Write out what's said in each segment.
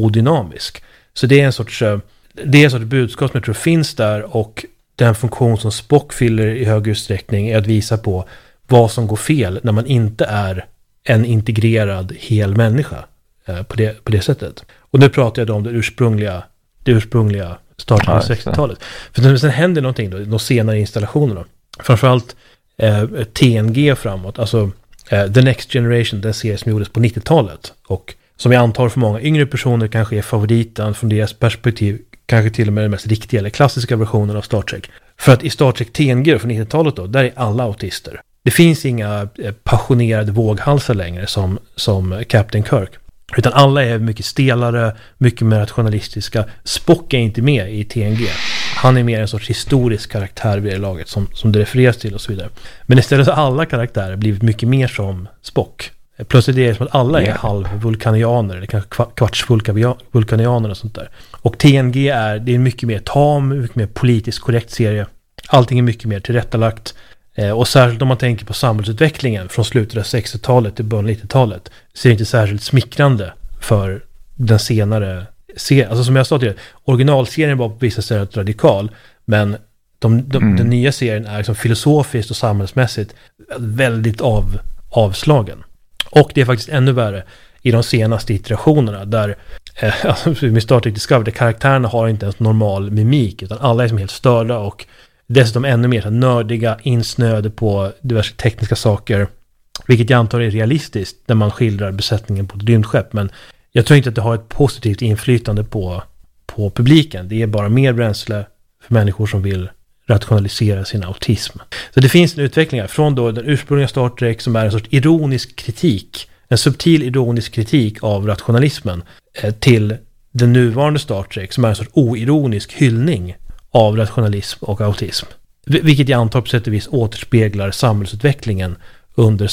odynamisk. Så det är en sorts budskap som jag tror finns där, och den funktion som Spock fyller i hög utsträckning är att visa på vad som går fel när man inte är en integrerad hel människa på det sättet. Och nu pratar jag då om det ursprungliga starten av 60-talet. För sen händer någonting då, de senare installationerna. Framförallt TNG framåt, alltså The Next Generation, den serie som gjordes på 90-talet, och som jag antar för många yngre personer kanske är favoriten från deras perspektiv, kanske till och med den mest riktiga eller klassiska versionen av Star Trek. För att i Star Trek TNG från 90-talet då, där är alla autister. Det finns inga passionerade våghalsar längre som Captain Kirk. Utan alla är mycket stelare, mycket mer rationalistiska. Spock är inte med i TNG. Han är mer en sorts historisk karaktär vid det laget som det refereras till och så vidare. Men istället har alla karaktärer blivit mycket mer som Spock. Plötsligt är det som att alla är halvvulkanianer eller kanske kvartsvulkanianer och sånt där. Och TNG är en mycket mer tam, mycket mer politiskt korrekt serie. Allting är mycket mer tillrättalagt. Och särskilt om man tänker på samhällsutvecklingen från slutet av 60-talet till början av 90-talet, så är det inte särskilt smickrande för den senare serien. Alltså som jag sa till, originalserien var på vissa sätt radikal, men den nya serien är liksom filosofiskt och samhällsmässigt väldigt avslagen. Och det är faktiskt ännu värre i de senaste iterationerna där med Star Trek Discovery, där karaktärerna har inte ens normal mimik, utan alla är som helt störda och dessutom ännu mer nördiga, insnöade på diverse tekniska saker, vilket jag antar är realistiskt när man skildrar besättningen på ett rymdskepp, men jag tror inte att det har ett positivt inflytande på publiken. Det är bara mer bränsle för människor som vill rationalisera sin autism. Så det finns en utveckling här från då den ursprungliga Star Trek, som är en sorts ironisk kritik, en subtil ironisk kritik av rationalismen, till den nuvarande Star Trek som är en sorts oironisk hyllning av rationalism och autism. Vilket jag antar på sätt och vis återspeglar samhällsutvecklingen under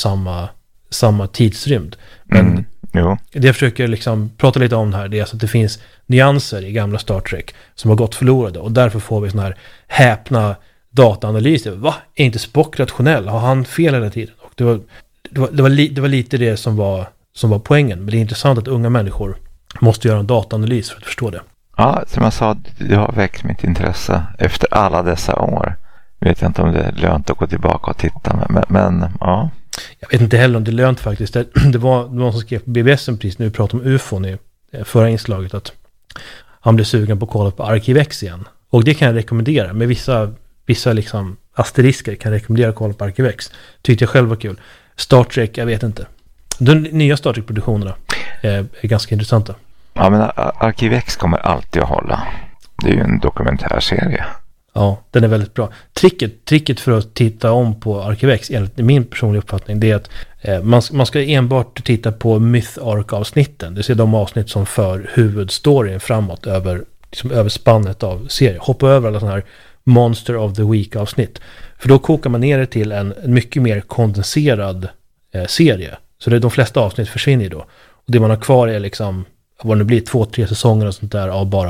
samma tidsrymd. Men det jag försöker liksom prata lite om här, det är alltså att det finns nyanser i gamla Star Trek som har gått förlorade, och därför får vi såna här häpna dataanalyser. Va? Är inte Spock rationell? Har han fel hela tiden? Och det var lite det som var poängen. Men det är intressant att unga människor måste göra en dataanalys för att förstå det. Ja, som jag sa, det har väckt mitt intresse efter alla dessa år. Vet jag inte om det är lönt att gå tillbaka och titta, men ja. Jag vet inte heller om det är lönt faktiskt. Det var någon som skrev på BBS precis när vi pratade om UFOn i förra inslaget, att han blev sugen på att kolla på Arkivex igen. Och det kan jag rekommendera. Med vissa liksom asterisker kan jag rekommendera att kolla på Arkivex. Tyckte jag själv var kul. Star Trek, jag vet inte. De nya Star Trek-produktionerna är ganska intressanta. Ja, men Arkivex kommer alltid att hålla. Det är ju en dokumentärserie. Ja, den är väldigt bra. Tricket för att titta om på Arkivex, enligt min personliga uppfattning, det är att man ska enbart titta på Myth-Ark-avsnitten. Det vill säga de avsnitt som för huvudstoryn framåt över spannet av serien. Hoppa över alla sådana här Monster of the Week-avsnitt. För då kokar man ner det till en mycket mer kondenserad serie. Så de flesta avsnitt försvinner då. Och det man har kvar är liksom, vad det blir, 2-3 säsonger och sånt där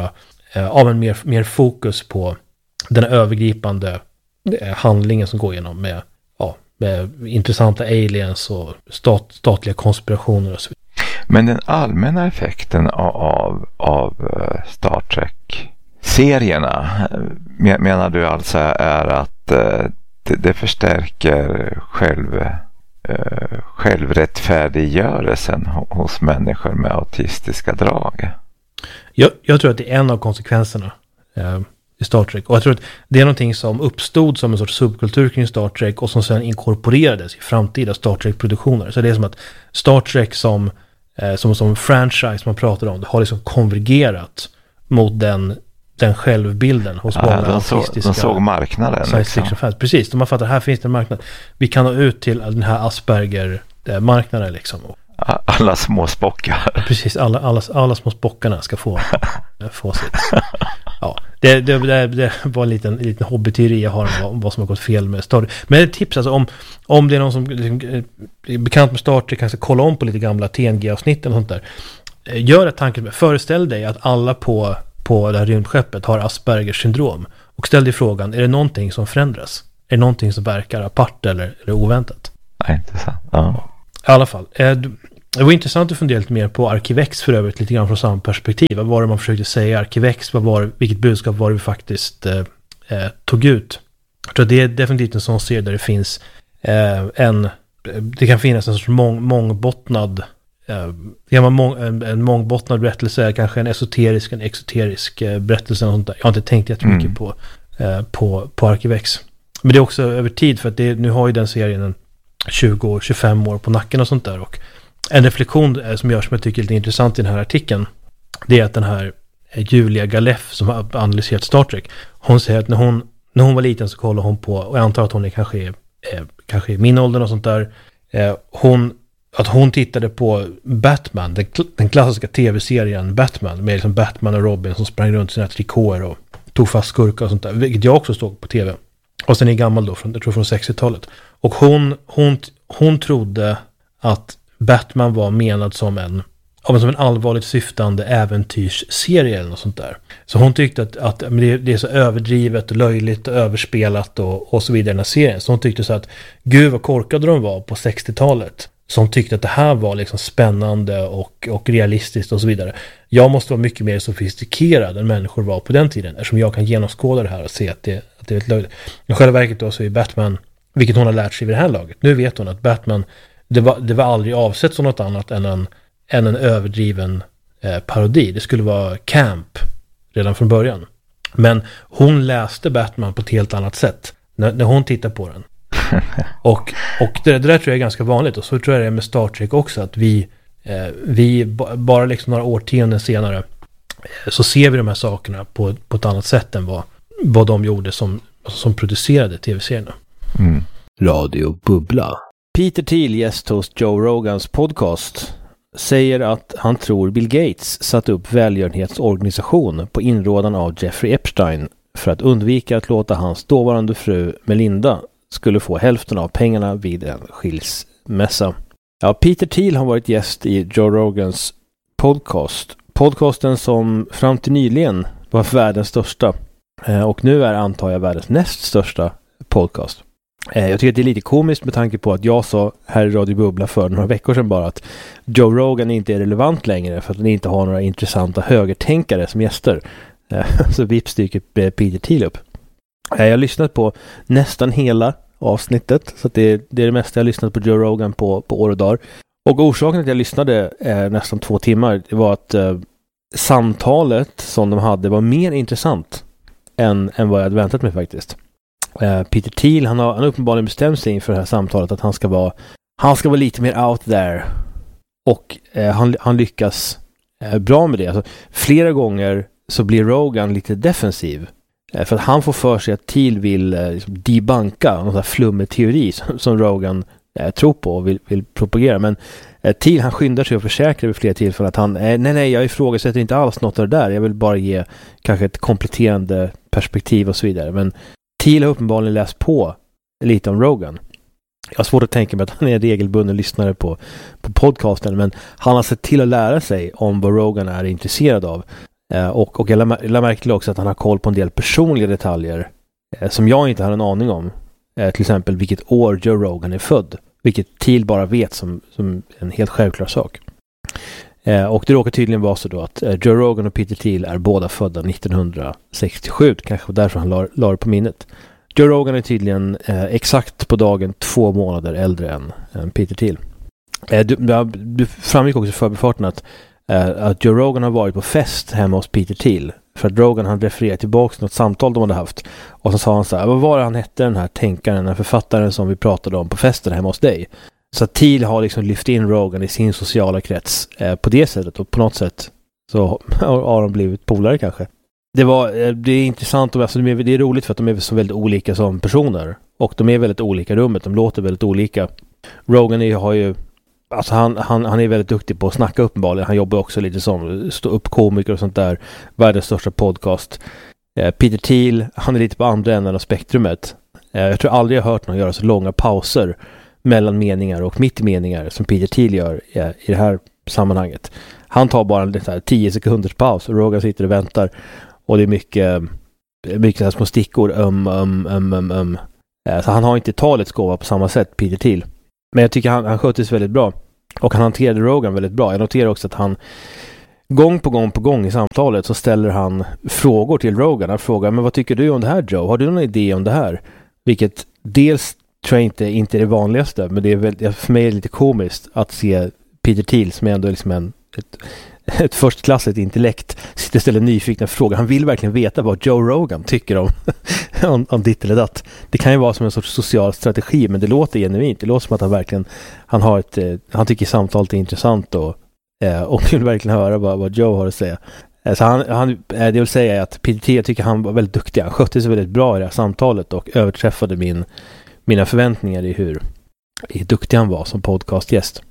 av en mer fokus på den övergripande handlingen som går igenom med intressanta aliens och statliga konspirationer och så vidare. Men den allmänna effekten av Star Trek-serierna, menar du alltså är att det förstärker självrättfärdiggörelsen hos människor med autistiska drag? Jag tror att det är en av konsekvenserna i Star Trek. Och jag tror att det är någonting som uppstod som en sorts subkultur kring Star Trek och som sedan inkorporerades i framtida Star Trek-produktioner. Så det är som att Star Trek som franchise man pratar om, det har liksom konvergerat mot den självbilden hos många autistiska. De såg marknaden. Liksom. Precis, de har fattat att här finns det en marknad. Vi kan nå ut till den här Asperger-marknaden liksom. Alla små spockar. Precis, alla små spockarna ska få sitt. Ja, det var en liten hobbyteori jag har om vad som har gått fel med Star Trek. Men ett tips, alltså, om det är någon som är bekant med Star Trek, kanske kolla om på lite gamla TNG-avsnitt och sånt där. Gör ett tanke, föreställ dig att alla på det här rymdskeppet har Aspergers syndrom. Och ställ dig frågan, är det någonting som förändras? Är det någonting som verkar apart eller oväntat? Nej, inte sant. Ja. I alla fall. Det var intressant att fundera lite mer på Arkivex för övrigt, lite grann från samma perspektiv. Vad var det man försökte säga? Arkivex, vilket budskap var det vi faktiskt tog ut? Jag tror att det är definitivt en sån serie där det finns det kan finnas en sorts mångbottnad en mångbottnad berättelse, kanske en exoterisk berättelse och sånt där. Jag har inte tänkt jättemycket på Arkivex. Men det är också över tid, för att nu har ju den serien 20-25 år på nacken och sånt där. Och en reflektion som görs som jag tycker är lite intressant i den här artikeln, det är att den här Julia Galeff som har analyserat Star Trek, hon säger att när hon var liten så kollade hon på, och jag antar att hon är kanske i min ålder och sånt där, hon tittade på Batman, den klassiska tv-serien Batman, med liksom Batman och Robin som sprang runt i sina trikåer och tog fast skurkar och sånt där, vilket jag också såg på tv. Och sen är gammal då, jag tror från 60-talet. Och hon trodde att Batman var menad som en allvarligt syftande äventyrsserie eller något sånt där. Så hon tyckte att det är så överdrivet och löjligt och överspelat och så vidare i den här serien. Så hon tyckte så att gud vad korkade de var på 60-talet. Så hon tyckte att det här var liksom spännande och realistiskt och så vidare. Jag måste vara mycket mer sofistikerad än människor var på den tiden, eftersom jag kan genomskåda det här och se att det är ett löjligt. I själva verket då så är Batman, vilket hon har lärt sig vid det här laget. Nu vet hon att Batman, det var aldrig avsett som något annat än en överdriven parodi. Det skulle vara camp redan från början. Men hon läste Batman på ett helt annat sätt när hon tittar på den. Och det där tror jag är ganska vanligt, och så tror jag det är med Star Trek också, att vi bara liksom några årtionden senare så ser vi de här sakerna på ett annat sätt än vad de gjorde som producerade tv-serierna. Radio Bubbla. Peter Thiel, gäst hos Joe Rogans podcast, säger att han tror Bill Gates satt upp välgörenhetsorganisation på inrådan av Jeffrey Epstein för att undvika att låta hans dåvarande fru Melinda skulle få hälften av pengarna vid en skilsmässa. Ja, Peter Thiel har varit gäst i Joe Rogans podcast. Podcasten som fram till nyligen var världens största. Och nu är, antar jag, världens näst största podcast. Jag tycker att det är lite komiskt med tanke på att jag sa här i Radio Bubbla för några veckor sedan bara att Joe Rogan inte är relevant längre för att han inte har några intressanta högertänkare som gäster. Så vips dyker Peter Thiel upp. Jag har lyssnat på nästan hela avsnittet, så att det är det mesta jag har lyssnat på Joe Rogan på år och dagar. Och orsaken till att jag lyssnade nästan 2 timmar, det var att samtalet som de hade var mer intressant än vad jag hade väntat mig faktiskt. Peter Thiel, han har uppenbarligen bestämt sig inför det här samtalet att han ska vara lite mer out there, och han lyckas bra med det. Alltså, flera gånger så blir Rogan lite defensiv. För att han får för sig att Thiel vill debunka någon sån här flummig teori som Rogan tror på och vill propagera. Men Thiel, han skyndar sig att försäkra vid flera tillfällen att han nej, jag ifrågasätter inte alls något av det där. Jag vill bara ge kanske ett kompletterande perspektiv och så vidare. Men Thiel har uppenbarligen läst på lite om Rogan. Jag har svårt att tänka mig att han är en regelbunden lyssnare på podcasten, men han har sett till att lära sig om vad Rogan är intresserad av. Och jag lade märke till också att han har koll på en del personliga detaljer som jag inte har en aning om. Till exempel vilket år Joe Rogan är född. Vilket Thiel bara vet som en helt självklar sak. Och det råkar tydligen vara så då att Joe Rogan och Peter Thiel är båda födda 1967. Kanske därför han la det på minnet. Joe Rogan är tydligen exakt på dagen 2 månader äldre än Peter Thiel. Du framgick också i förbifarten att Joe Rogan har varit på fest hemma hos Peter Thiel. För att Rogan han refererar tillbaka till något samtal de hade haft. Och så sa han så här: vad var det han hette, den här tänkaren, den här författaren som vi pratade om på festen hemma hos dig? Så att Thiel har liksom lyft in Rogan i sin sociala krets på det sättet. Och på något sätt så har de blivit polare kanske. Det är intressant, och alltså det är roligt för att de är så väldigt olika som personer. Och de är väldigt olika i rummet, de låter väldigt olika. Rogan har ju, alltså han är väldigt duktig på att snacka uppenbarligen. Han jobbar också lite som stå-upp-komiker och sånt där. Världens största podcast. Peter Thiel, han är lite på andra änden av spektrumet. Jag tror aldrig jag har hört någon göra så långa pauser mellan meningar och mitt i meningar som Peter Thiel gör i det här sammanhanget. Han tar bara en 10 sekunders paus och Rogan sitter och väntar. Och det är mycket så här små stickor. Så han har inte talets gåva på samma sätt, Peter Thiel. Men jag tycker han sköter sig väldigt bra. Och han hanterade Rogan väldigt bra. Jag noterar också att han gång på gång i samtalet så ställer han frågor till Rogan. Han frågar, men vad tycker du om det här, Joe? Har du någon idé om det här? Vilket dels tror jag inte är det vanligaste, men det är väl, för mig är det lite komiskt att se Peter Thiel, som är ändå liksom ett förstklassigt intellekt, sitter och ställer nyfikna frågor. Han vill verkligen veta vad Joe Rogan tycker om ditt eller datt. Det kan ju vara som en sorts social strategi, men det låter genuint. Det låter som att han verkligen han tycker samtalet är intressant och vill verkligen höra vad Joe har att säga. Så det vill säga att Peter Thiel, jag tycker han var väldigt duktig. Han skötte sig väldigt bra i det här samtalet och överträffade mina förväntningar i hur duktig han var som podcastgäst.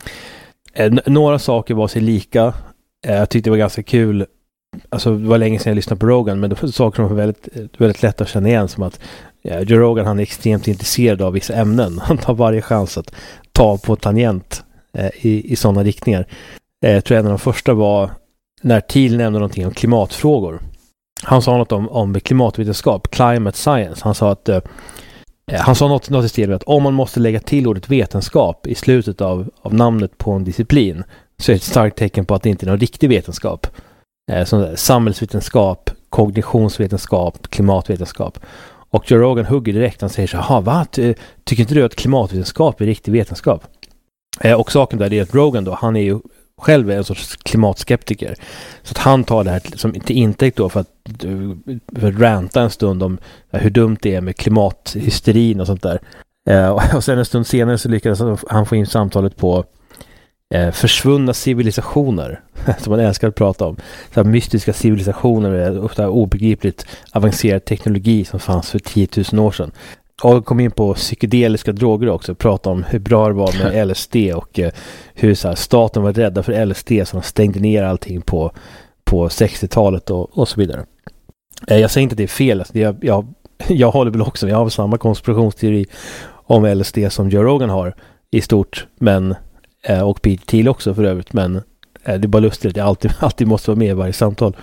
Några saker var sig lika. Jag tyckte det var ganska kul. Alltså det var länge sedan jag lyssnade på Rogan, men det var saker som var väldigt, väldigt lätt att känna igen, som att Joe Rogan, han är extremt intresserad av vissa ämnen. Han tar varje chans att ta på tangent i sådana riktningar. Jag tror en av de första var när Thiel nämnde någonting om klimatfrågor. Han sa något om klimatvetenskap, climate science. Han sa att han sa något i stil med att om man måste lägga till ordet vetenskap i slutet av namnet på en disciplin, så är det ett starkt tecken på att det inte är någon riktig vetenskap. Som samhällsvetenskap, kognitionsvetenskap, klimatvetenskap. Och Joe Rogan hugger direkt. Han säger så här, tycker inte du att klimatvetenskap är riktig vetenskap? Och saken där är att Rogan då, han är ju själv en sorts klimatskeptiker. Så att han tar det här som till intäkt då för att ranta en stund om hur dumt det är med klimathysterin och sånt där. Och sen en stund senare så lyckades han få in samtalet på försvunna civilisationer som man älskar att prata om. Så här mystiska civilisationer och obegripligt avancerad teknologi som fanns för 10 000 år sedan. Och kom in på psykedeliska droger också och prata om hur bra det var med LSD och hur så här, staten var rädda för LSD, så de stängde ner allting på 60-talet och så vidare. Jag säger inte att det är fel. Alltså, jag håller väl också, jag har samma konspirationsteori om LSD som Joe Rogan har i stort, men och Peter Thiel också för övrigt, men det är bara lustigt att jag alltid måste vara med i varje samtal.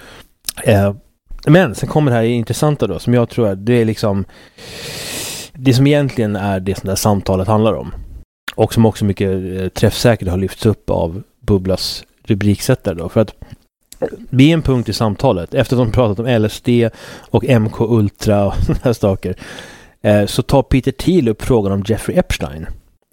Men sen kommer det här intressanta då, som jag tror att det är liksom det som egentligen är det som det här samtalet handlar om, och som också mycket träffsäkert har lyfts upp av Bubblas rubriksättare då, för att vid en punkt i samtalet, efter att de pratat om LSD och MK Ultra och sådana här saker, så tar Peter Thiel upp frågan om Jeffrey Epstein.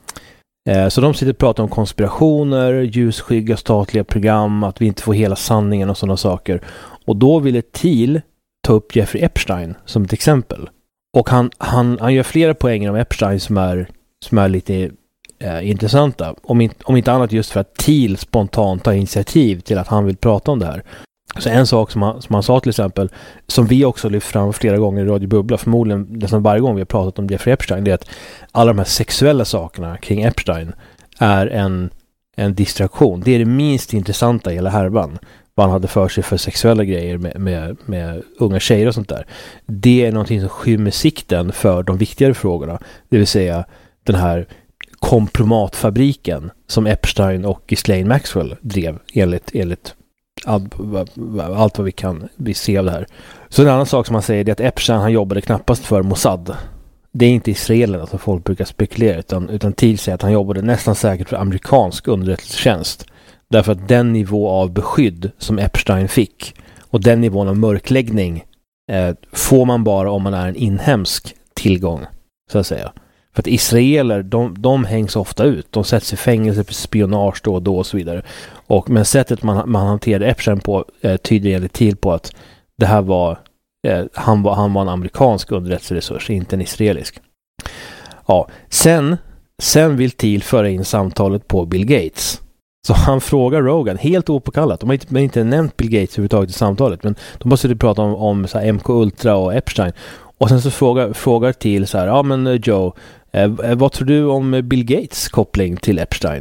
Så de sitter och pratar om konspirationer, ljusskygga statliga program, att vi inte får hela sanningen och sådana saker. Och då ville Thiel ta upp Jeffrey Epstein som ett exempel. Och han gör flera poänger om Epstein som är lite intressanta. Om inte annat just för att Thiel spontant tar initiativ till att han vill prata om det här. Så en sak som han sa till exempel, som vi också lyft fram flera gånger i Radio Bubbla, förmodligen nästan varje gång vi har pratat om Jeffrey Epstein, det är att alla de här sexuella sakerna kring Epstein är en distraktion. Det är det minst intressanta i hela härvan. Vad han hade för sig för sexuella grejer med unga tjejer och sånt där. Det är någonting som skymmer sikten för de viktigare frågorna. Det vill säga den här kompromatfabriken som Epstein och Ghislaine Maxwell drev enligt allt vad vi ser av det här. Så en annan sak som man säger är att Epstein, han jobbade knappast för Mossad. Det är inte israelerna som folk brukar spekulera, utan Thiel säger att han jobbade nästan säkert för amerikansk underrättelsetjänst. Därför att den nivå av beskydd som Epstein fick och den nivån av mörkläggning får man bara om man är en inhemsk tillgång, så att säga. För att israeler, de hängs ofta ut. De sätts i fängelse för spionage då och då och så vidare. Men sättet man hanterade Epstein på tyder enligt Thiel på att det här var han var en amerikansk underrättelseresurs, inte en israelisk. Ja, sen vill Thiel föra in samtalet på Bill Gates. Så han frågar Rogan, helt opåkallat. De har inte nämnt Bill Gates överhuvudtaget i samtalet, men de måste prata om så här MK Ultra och Epstein. Och sen så frågar Thiel så här, ja men Joe, vad tror du om Bill Gates koppling till Epstein?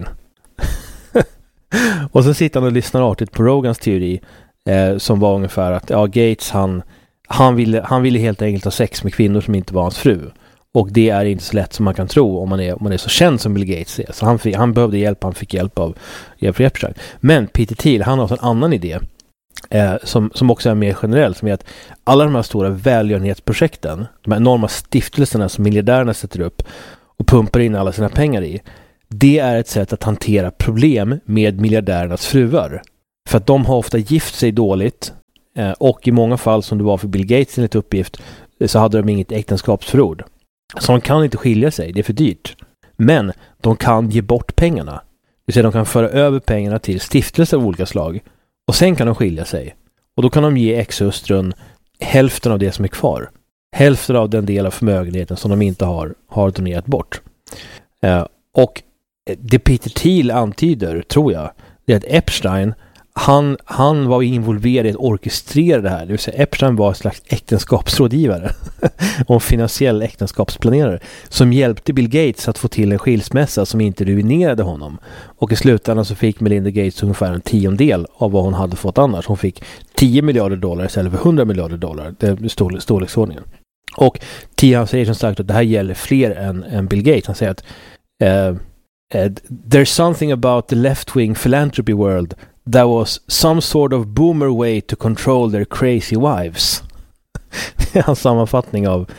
Och så sitter han och lyssnar artigt på Rogans teori, som var ungefär att Gates han ville helt enkelt ha sex med kvinnor som inte var hans fru. Och det är inte så lätt som man kan tro om man är så känd som Bill Gates är. Så han behövde hjälp, han fick hjälp av Jeffrey Epstein. Men Peter Thiel, han har en annan idé som också är mer generell, som är att alla de här stora välgörenhetsprojekten, de här enorma stiftelserna som miljardärerna sätter upp och pumpar in alla sina pengar i, det är ett sätt att hantera problem med miljardärernas fruar. För att de har ofta gift sig dåligt och i många fall, som det var för Bill Gates enligt uppgift, så hade de inget äktenskapsförord. Så de kan inte skilja sig, det är för dyrt. Men de kan ge bort pengarna. Det vill säga de kan föra över pengarna till stiftelser av olika slag. Och sen kan de skilja sig. Och då kan de ge ex-hustrun hälften av det som är kvar. Hälften av den del av förmögenheten som de inte har donerat bort. Och det Peter Thiel antyder, tror jag, det är att Epstein, han var involverad i att orkestrera det här. Det vill säga Epstein var en slags äktenskapsrådgivare och en finansiell äktenskapsplanerare som hjälpte Bill Gates att få till en skilsmässa som inte ruinerade honom. Och i slutändan så fick Melinda Gates ungefär en 10% av vad hon hade fått annars. Hon fick $10 miljarder istället för $100 miljarder. Det är storleksordningen. Och Thiel säger som sagt att det här gäller fler än Bill Gates. Han säger att there's something about the left-wing philanthropy world that was some sort of boomer way to control their crazy wives. Det är en sammanfattning av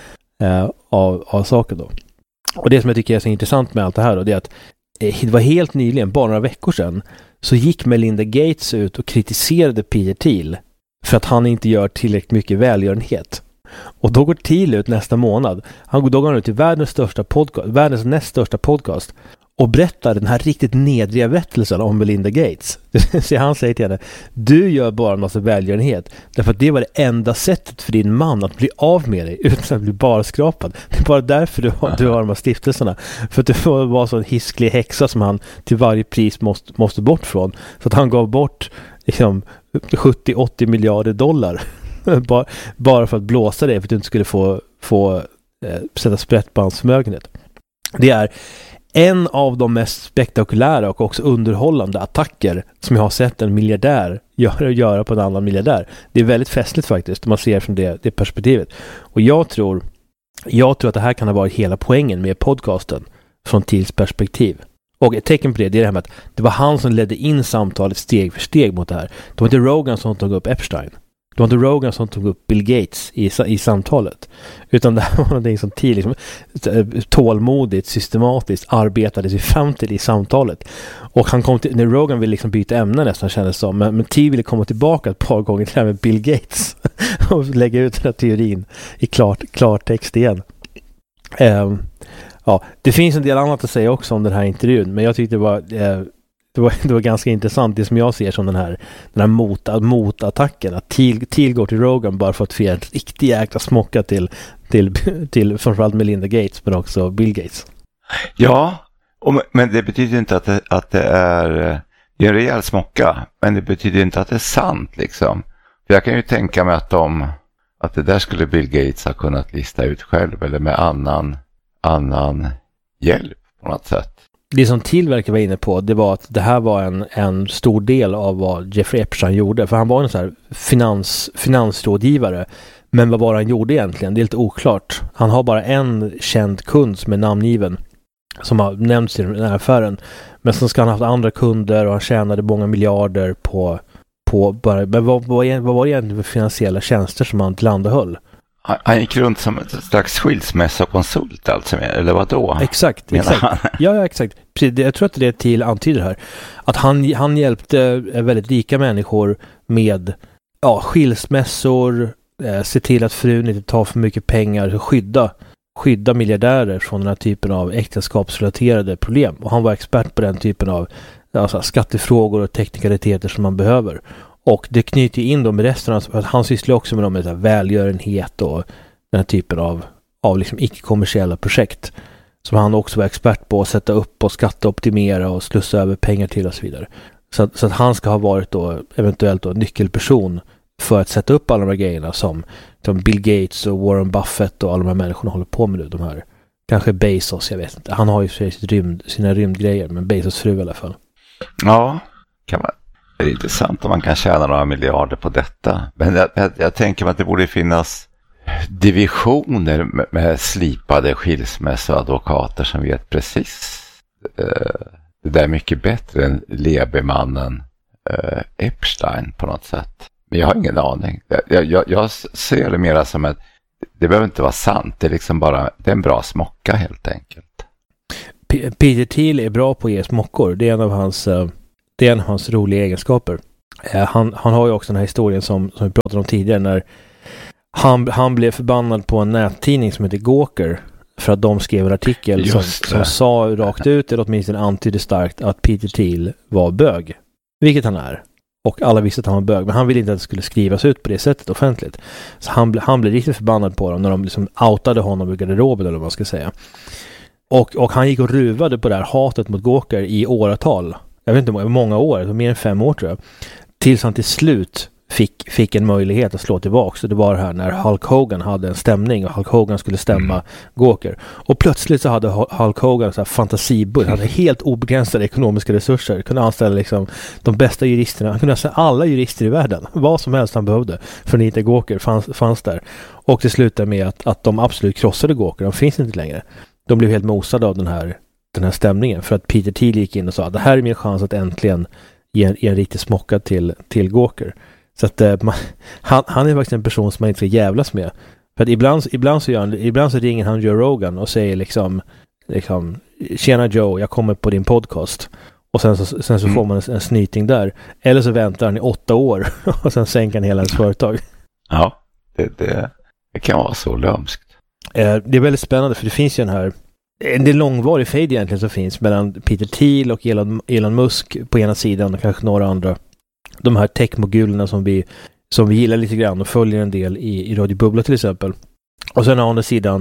saken då. Och det som jag tycker är så intressant med allt det här då, det är att det var helt nyligen, bara några veckor sedan, så gick Melinda Gates ut och kritiserade Peter Thiel för att han inte gör tillräckligt mycket välgörenhet. Och då går Thiel ut nästa månad. Då går han ut till världens näst största podcast och berättar den här riktigt nedriga berättelsen om Melinda Gates. Så han säger till henne, du gör bara en massa välgörenhet därför att det var det enda sättet för din man att bli av med dig utan att bli bara skrapad. Det är bara därför du har de här stiftelserna. För att det var så en hisklig häxa som han till varje pris måste bort från. Så att han gav bort liksom, 70-80 miljarder dollar bara för att blåsa det, för att du inte skulle få sätta sprätt på hans förmögenhet. Det är en av de mest spektakulära och också underhållande attacker som jag har sett en miljardär göra på en annan miljardär. Det är väldigt festligt faktiskt om man ser från det perspektivet. Och jag tror att det här kan ha varit hela poängen med podcasten från Thiels perspektiv. Och ett tecken på det är det här med att det var han som ledde in samtalet steg för steg mot det här. Det var inte Rogan som tog upp Epstein. Det var inte Rogan som tog upp Bill Gates i samtalet. Utan det var någonting som Thiel liksom, tålmodigt, systematiskt arbetade sig fram till i samtalet. Och han kom till, när Rogan ville liksom byta ämne nästan, kändes som. Men Thiel ville komma tillbaka ett par gånger till det här med Bill Gates. Och lägga ut den här teorin i klartext igen. Ja, det finns en del annat att säga också om den här intervjun. Men jag tyckte det var ganska intressant, det som jag ser som den här motattacken, att Thiel går till Rogan bara för att få en riktig jäkla smocka till framförallt Melinda Gates men också Bill Gates. Ja, men det betyder inte att det är en rejäl smocka, men det betyder inte att det är sant liksom. För jag kan ju tänka mig att det där skulle Bill Gates ha kunnat lista ut själv eller med annan hjälp på något sätt. Det som Thiel verkar vara inne på, det var att det här var en stor del av vad Jeffrey Epstein gjorde. För han var en sån här finansrådgivare. Men vad var han gjorde egentligen? Det är lite oklart. Han har bara en känd kund som är namngiven, som har nämnts i den här affären. Men sen ska han ha haft andra kunder och han tjänade många miljarder på bara... Men vad var det egentligen för finansiella tjänster som han tillhandahöll? Han gick runt som ett slags skilsmässokonsult alltså, eller vad då? Exakt. Ja, exakt. Jag tror att det är till antyder här. Att han hjälpte väldigt rika människor med skilsmässor, se till att frun inte tar för mycket pengar, skydda miljardärer från den här typen av äktenskapsrelaterade problem. Och han var expert på den typen av skattefrågor och teknikaliteter som man behöver. Och det knyter in dem med resten av att han sysslar också med dem med välgörenhet och den här typen av liksom icke-kommersiella projekt som han också var expert på att sätta upp och skatteoptimera och slussa över pengar till och så vidare. Så att han ska ha varit då eventuellt då nyckelperson för att sätta upp alla de här grejerna som Bill Gates och Warren Buffett och alla de här människorna håller på med nu. De här, kanske Bezos, jag vet inte. Han har ju sina rymdgrejer, men Bezos fru i alla fall. Ja, kan man. Det är intressant om man kan tjäna några miljarder på detta. Men jag tänker mig att det borde finnas divisioner med slipade skilsmässoadvokater som vet precis det där mycket bättre än lebemannen Epstein på något sätt. Men jag har ingen aning. Jag ser det mer som att det behöver inte vara sant. Det är liksom bara det är en bra smocka helt enkelt. Peter Thiel är bra på att ge smockor. Det är en av hans roliga egenskaper. Han har ju också den här historien som vi pratade om tidigare, när han blev förbannad på en nättidning som heter Gawker för att de skrev en artikel som sa rakt ut, eller åtminstone antydde starkt, att Peter Thiel var bög. Vilket han är. Och alla visste att han var bög, men han ville inte att det skulle skrivas ut på det sättet offentligt. Så han blev riktigt förbannad på dem när de liksom outade honom ur garderoben, eller vad man ska säga. Och han gick och ruvade på det här hatet mot Gawker i åratal. Jag vet inte, många år, mer än 5 år tror jag. Tills han till slut fick en möjlighet att slå tillbaka. Så det var det här när Hulk Hogan hade en stämning och Hulk Hogan skulle stämma Gawker. Och plötsligt så hade Hulk Hogan så här fantasibudget. Han hade helt obegränsade ekonomiska resurser. Kunde anställa liksom de bästa juristerna. Han kunde anställa alla jurister i världen. Vad som helst han behövde. För Nita Gawker fanns där. Och det slutade med att de absolut krossade Gawker. De finns inte längre. De blev helt mosade av den här stämningen. För att Peter Thiel gick in och sa att det här är min chans att äntligen ge en riktig smocka till Gawker. Så att han är faktiskt en person som man inte ska jävlas med. För att ibland så ringer han Joe Rogan och säger liksom tjena Joe, jag kommer på din podcast. Och sen så får man en snyting där. Eller så väntar han i 8 år och sen sänker han hela hans företag. Ja, det kan vara så lömskt. Det är väldigt spännande, för det finns ju det är långvarig fade egentligen som finns mellan Peter Thiel och Elon Musk på ena sidan och kanske några andra. De här techmogulerna som vi gillar lite grann och följer en del i Radio Bubbla till exempel. Och sen å andra sidan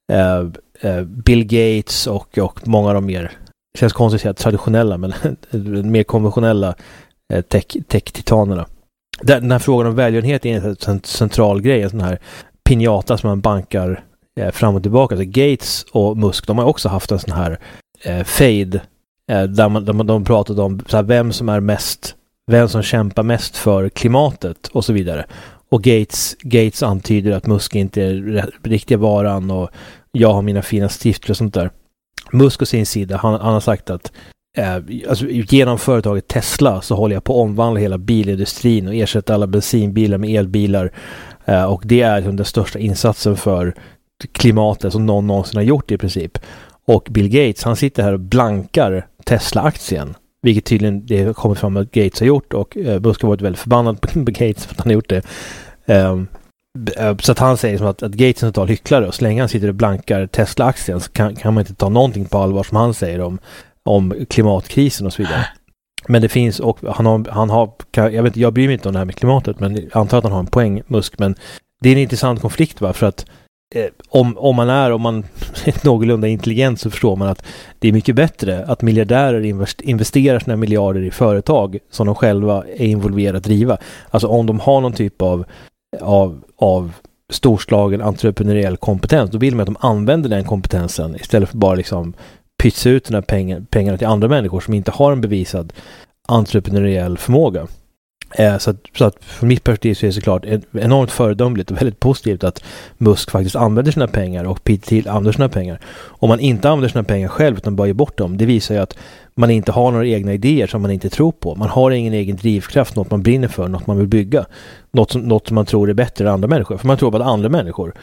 Bill Gates och många av de mer, känns konstigt att säga traditionella, men mer konventionella tech-titanerna. Den här frågan om välgörenhet är en central grej, en sån här pinjata som man bankar fram och tillbaka. Så Gates och Musk, de har också haft en sån här fade där de pratade om så här, vem som kämpar mest för klimatet och så vidare. Och Gates antyder att Musk inte är riktiga varan och jag har mina fina stifter och sånt där. Musk å sin sida, han har sagt att alltså, genom företaget Tesla så håller jag på att omvandla hela bilindustrin och ersätta alla bensinbilar med elbilar. Och det är den största insatsen för klimatet som någon någonsin har gjort i princip. Och Bill Gates, han sitter här och blankar Tesla-aktien. Vilket tydligen det kommer fram att Gates har gjort, och Musk har varit väldigt förbannad på Gates för att han har gjort det. Så att han säger som att Gates är en total hycklare, och så länge han sitter och blankar Tesla-aktien så kan man inte ta någonting på allvar som han säger om klimatkrisen och så vidare. Men det finns, och han har jag vet inte, jag bryr mig inte om det här med klimatet, men jag antar att han har en poäng, Musk, men det är en intressant konflikt, va, för att om man är någorlunda intelligent så förstår man att det är mycket bättre att miljardärer investerar sina miljarder i företag som de själva är involverade att driva. Alltså om de har någon typ av storslagen entreprenöriell kompetens, då vill man att de använder den kompetensen istället för bara liksom pytsa ut den här pengarna till andra människor som inte har en bevisad entreprenöriell förmåga. Så att från mitt perspektiv så är det såklart enormt föredömligt och väldigt positivt att Musk faktiskt använder sina pengar och Peter Thiel använder sina pengar. Om man inte använder sina pengar själv utan bara ger bort dem, det visar ju att man inte har några egna idéer som man inte tror på. Man har ingen egen drivkraft, något man brinner för, något man vill bygga. Något som man tror är bättre än andra människor. För man tror på att andra människor,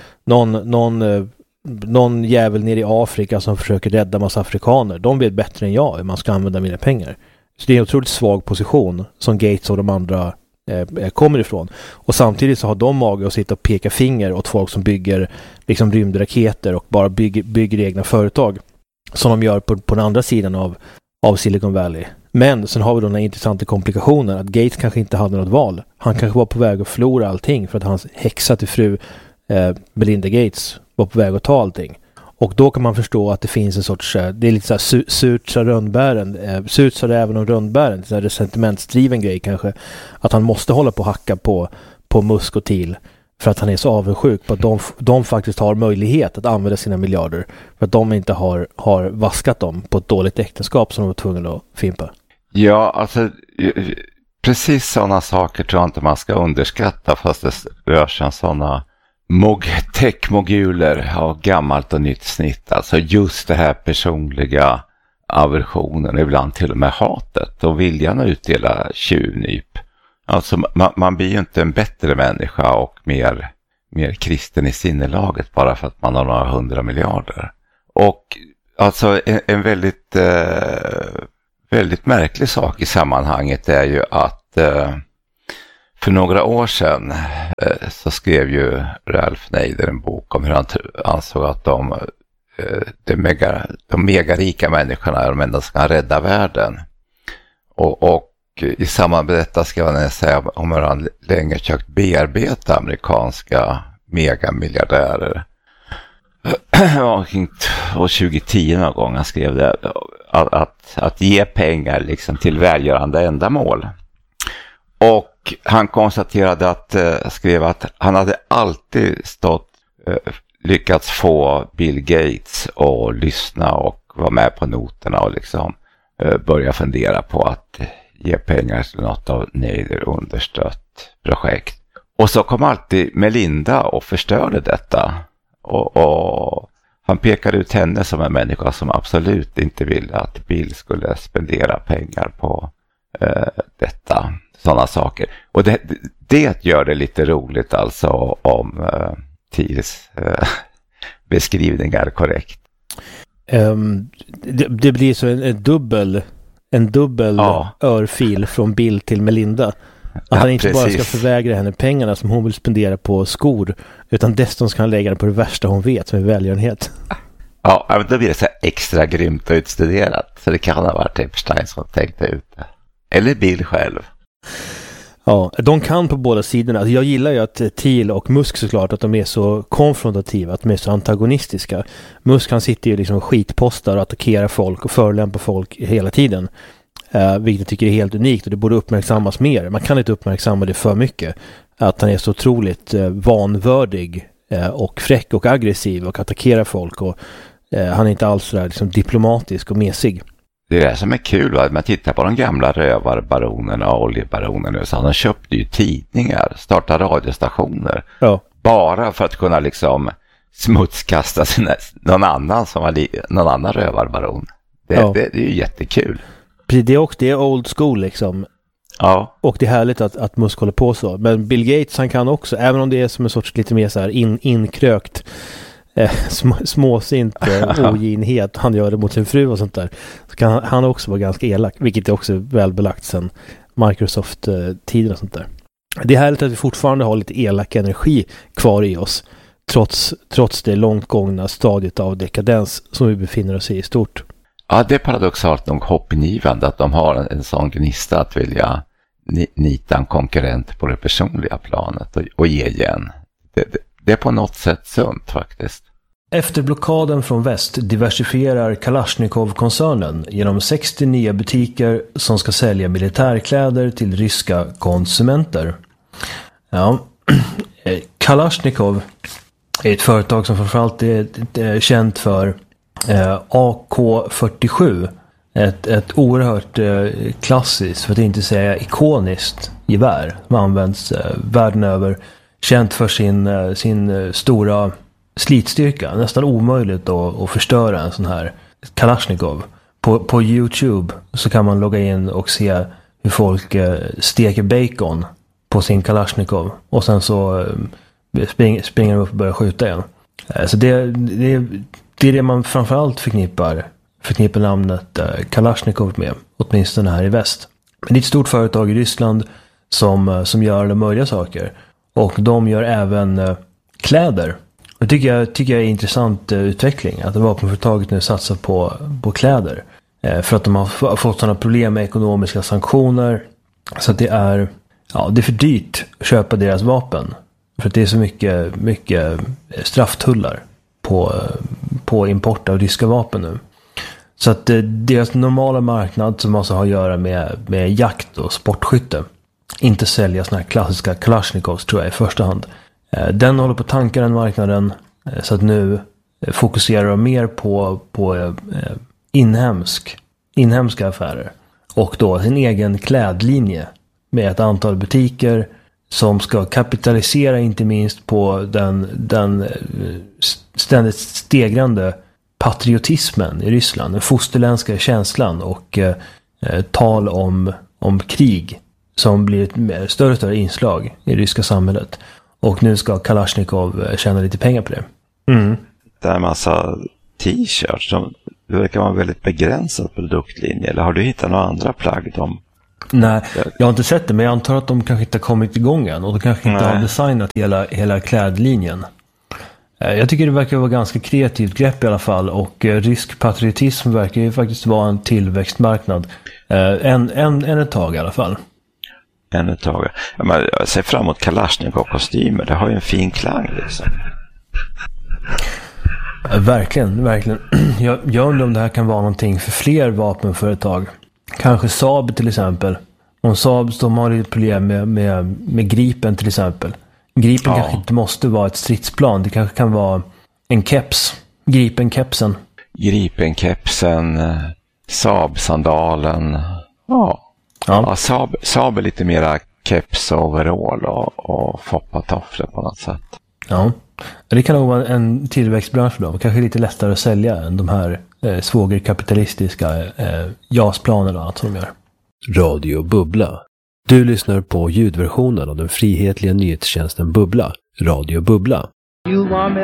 någon jävel nere i Afrika som försöker rädda massa afrikaner, de vet bättre än jag hur man ska använda mina pengar. Så det är en otroligt svag position som Gates och de andra kommer ifrån. Och samtidigt så har de mage att sitta och peka finger åt folk som bygger liksom rymdraketer och bara bygger egna företag som de gör på den andra sidan av Silicon Valley. Men sen har vi då den intressanta komplikationen att Gates kanske inte hade något val. Han kanske var på väg att förlora allting för att hans häxa till fru Melinda Gates var på väg att ta allting. Och då kan man förstå att det finns en sorts, det är lite så här surt sa rönnbären, surt sa det även om rönnbären, så här resentimentsdriven grej kanske, att han måste hålla på och hacka på Musk och Thiel för att han är så avundsjuk på att de faktiskt har möjlighet att använda sina miljarder för att de inte har vaskat dem på ett dåligt äktenskap som de var tvungna att fimpa. Ja, alltså precis sådana saker tror jag inte man ska underskatta, fast det rör sig om sådana tech-moguler av gammalt och nytt snitt. Alltså just det här personliga aversionen, ibland till och med hatet och viljan att utdela tjuvnyp. Alltså man blir ju inte en bättre människa och mer kristen i sinnelaget bara för att man har några 100 miljarder. Och Alltså en väldigt, väldigt märklig sak i sammanhanget är ju att för några år sedan så skrev ju Ralph Nader en bok om hur han ansåg att de megarika människorna är de enda som kan rädda världen. Och i samband med detta ska man säga om hur han länge försökt bearbeta amerikanska megamiljardärer. Och 2010 någon gång han skrev det, att ge pengar liksom till välgörande ändamål. Och han konstaterade skrev att han hade alltid lyckats få Bill Gates att lyssna och vara med på noterna och liksom börja fundera på att ge pengar till något av Nader understött projekt. Och så kom alltid Melinda och förstörde detta. Och han pekade ut henne som en människa som absolut inte ville att Bill skulle spendera pengar på detta, sådana saker. Och det gör det lite roligt alltså om Thiels beskrivningar är korrekt. Det blir så en dubbel örfil från Bill till Melinda. Att han inte bara ska förvägra henne pengarna som hon vill spendera på skor, utan dessutom ska han lägga det på det värsta hon vet, som är välgörenhet. Ja, men då blir det så extra grymt och utstuderat. Så det kan ha varit Epstein som tänkte ut det. Eller Bill själv. Ja, de kan på båda sidorna. Alltså jag gillar ju att Thiel och Musk såklart, att de är så konfrontativa, att de är så antagonistiska. Musk han sitter ju liksom skitpostar och attackerar folk och förolämpar folk hela tiden. Vilket jag tycker är helt unikt och det borde uppmärksammas mer. Man kan inte uppmärksamma det för mycket. Att han är så otroligt vanvördig och fräck och aggressiv och attackerar folk, och han är inte alls så där liksom diplomatisk och mesig. Det är det som är kul, va? Man tittar på de gamla rövarbaronerna och oljebaronerna, så de köpte ju tidningar, startade radiostationer. Ja. Bara för att kunna liksom smutskasta någon annan rövarbaron. Det är ju jättekul. Det är old school liksom. Ja. Och det är härligt att Musk håller på så. Men Bill Gates han kan också, även om det är som en sorts lite mer så här inkrökt småsint oginhet, han gör det mot sin fru och sånt där, så kan han också vara ganska elak, vilket är också välbelagt sen Microsoft-tiden och sånt där. Det är härligt att vi fortfarande har lite elak energi kvar i oss trots det långt gångna stadiet av dekadens som vi befinner oss i stort. Ja, det är paradoxalt nog hoppingivande att de har en sån gnista att vilja nita en konkurrent på det personliga planet och ge igen. Det är på något sätt sunt faktiskt. Efter blockaden från väst diversifierar Kalashnikov-koncernen genom 60 nya butiker som ska sälja militärkläder till ryska konsumenter. Ja, Kalashnikov är ett företag som framförallt är känt för AK-47. Ett oerhört klassiskt, för att inte säga ikoniskt gevär som används världen över. Känt för sin stora slitstyrka. Nästan omöjligt att förstöra en sån här Kalashnikov. På YouTube så kan man logga in och se hur folk steker bacon på sin Kalashnikov. Och sen så springer de upp och börjar skjuta igen. Så det är det man framförallt förknippar namnet Kalashnikov med. Åtminstone här i väst. Men det är ett stort företag i Ryssland som gör alla möjliga saker. Och de gör även kläder. Det tycker jag är intressant utveckling. Att vapenföretaget nu satsar på kläder. För att de har fått sådana problem med ekonomiska sanktioner. Så att det är för dyrt att köpa deras vapen. För att det är så mycket strafftullar på import av ryska vapen nu. Så att deras normala marknad som alltså har att göra med jakt och sportskytte. Inte sälja såna här klassiska Kalashnikovs tror jag i första hand. Den håller på att tanka den marknaden. Så att nu fokuserar de mer på inhemska affärer. Och då sin egen klädlinje med ett antal butiker som ska kapitalisera inte minst på den ständigt stegrande patriotismen i Ryssland. Den fosterländska känslan och tal om krig som blir ett större och större inslag i det ryska samhället. Och nu ska Kalashnikov tjäna lite pengar på det. Det är en massa t-shirts. Det verkar vara en väldigt begränsad produktlinje. Eller har du hittat några andra plagg? Nej, jag har inte sett det, men jag antar att de kanske inte har kommit igång än. Och de kanske inte har designat hela klädlinjen. Jag tycker det verkar vara ganska kreativt grepp i alla fall. Och rysk patriotism verkar ju faktiskt vara en tillväxtmarknad. En ett tag i alla fall. En ett tag. Jag ser fram emot Kalashnikov-kostymer. Det har ju en fin klang liksom. Verkligen, verkligen. Jag undrar om det här kan vara någonting för fler vapenföretag. Kanske Saab till exempel. Om Saab de har ett problem med Gripen till exempel. Gripen kanske inte måste vara ett stridsplan. Det kanske kan vara en keps. Gripen-kepsen. Gripen-kepsen. Saab-sandalen. Ja, Saab är lite mera keps overall och foppatofflor på något sätt. Ja, det kan nog vara en tillväxtbransch då. Kanske lite lättare att sälja än de här svågerkapitalistiska JAS-planerna som de gör. Radio Bubbla. Du lyssnar på ljudversionen av den frihetliga nyhetstjänsten Bubbla. Radio Bubbla.